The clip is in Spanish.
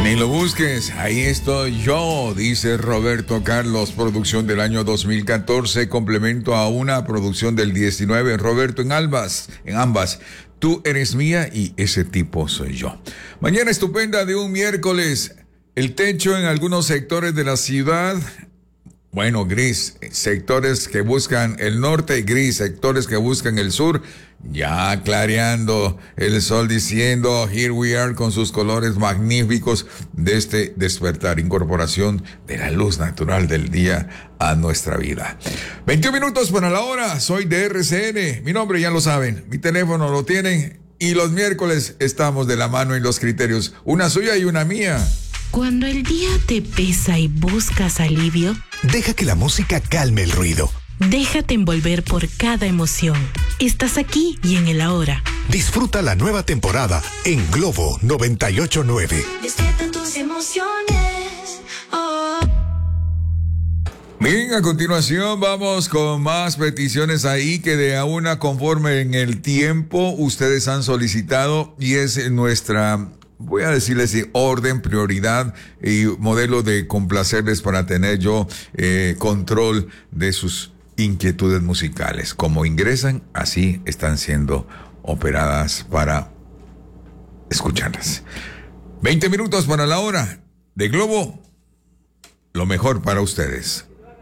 Ni lo busques, ahí estoy yo, dice Roberto Carlos, producción del año 2014, complemento a una producción del 19, Roberto en ambas. Tú eres mía y ese tipo soy yo. Mañana estupenda de un miércoles, el techo en algunos sectores de la ciudad, bueno, gris, sectores que buscan el norte, gris, sectores que buscan el sur, ya clareando el sol diciendo, here we are, con sus colores magníficos de este despertar, incorporación de la luz natural del día a nuestra vida. 21 minutos para la hora, soy de RCN, mi nombre ya lo saben, mi teléfono lo tienen y los miércoles estamos de la mano en los criterios, una suya y una mía. Cuando el día te pesa y buscas alivio, deja que la música calme el ruido. Déjate envolver por cada emoción. Estás aquí y en el ahora. Disfruta la nueva temporada en Globo 98.9. Despierta tus emociones. Oh. Bien, a continuación vamos con más peticiones ahí que de a una conforme en el tiempo ustedes han solicitado y es nuestra... voy a decirles orden, prioridad y modelo de complacerles para tener yo control de sus inquietudes musicales. Como ingresan, así están siendo operadas para escucharlas. 20 minutos para la hora de Globo, lo mejor para ustedes.